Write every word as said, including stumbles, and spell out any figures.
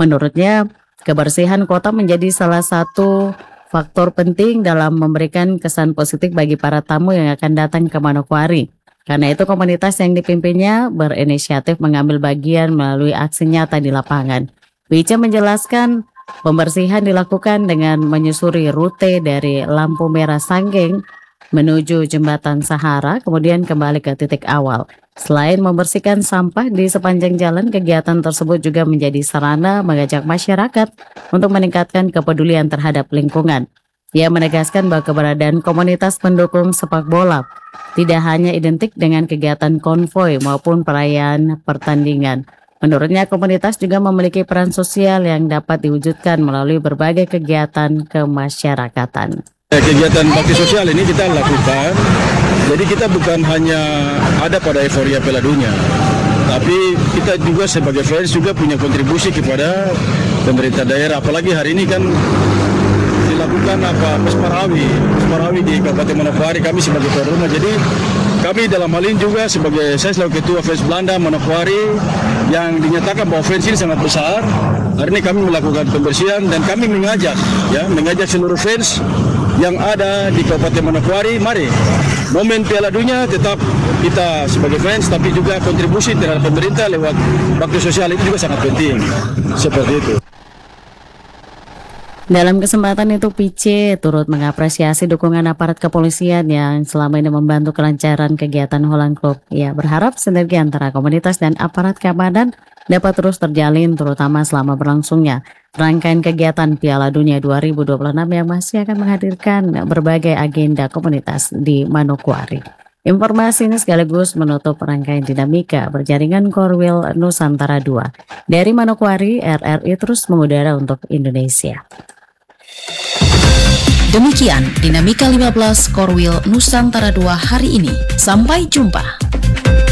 Menurutnya, kebersihan kota menjadi salah satu faktor penting dalam memberikan kesan positif bagi para tamu yang akan datang ke Manokwari. Karena itu komunitas yang dipimpinnya berinisiatif mengambil bagian melalui aksi nyata di lapangan. Wice menjelaskan pembersihan dilakukan dengan menyusuri rute dari lampu merah Sanggeng menuju jembatan Sahara, kemudian kembali ke titik awal. Selain membersihkan sampah di sepanjang jalan, kegiatan tersebut juga menjadi sarana mengajak masyarakat untuk meningkatkan kepedulian terhadap lingkungan. Ia menegaskan bahwa keberadaan komunitas pendukung sepak bola tidak hanya identik dengan kegiatan konvoi maupun perayaan pertandingan. Menurutnya, komunitas juga memiliki peran sosial yang dapat diwujudkan melalui berbagai kegiatan kemasyarakatan. Kegiatan bakti sosial ini kita lakukan, jadi kita bukan hanya ada pada euforia Piala Dunia, tapi kita juga sebagai fans juga punya kontribusi kepada pemerintah daerah. Apalagi hari ini kan dilakukan apa Pesparawi, Pesparawi di Kabupaten Manokwari, kami sebagai tuan rumah. Jadi kami dalam hal ini juga sebagai saya selaku ketua fans Belanda Manokwari yang dinyatakan bahwa fans ini sangat besar. Hari ini kami melakukan pembersihan dan kami mengajak ya, mengajak seluruh fans yang ada di Kabupaten Manokwari, mari momen Piala Dunia tetap kita sebagai fans, tapi juga kontribusi terhadap pemerintah lewat bakti sosial itu juga sangat penting, seperti itu. Dalam kesempatan itu, Pice turut mengapresiasi dukungan aparat kepolisian yang selama ini membantu kelancaran kegiatan Holland Club. Ia berharap sinergi antara komunitas dan aparat keamanan dapat terus terjalin, terutama selama berlangsungnya rangkaian kegiatan Piala Dunia dua ribu dua puluh enam yang masih akan menghadirkan berbagai agenda komunitas di Manokwari. Informasi ini sekaligus menutup rangkaian dinamika berjaringan Korwil Nusantara dua. Dari Manokwari, R R I terus mengudara untuk Indonesia. Demikian Dinamika lima belas Korwil Nusantara dua hari ini. Sampai jumpa.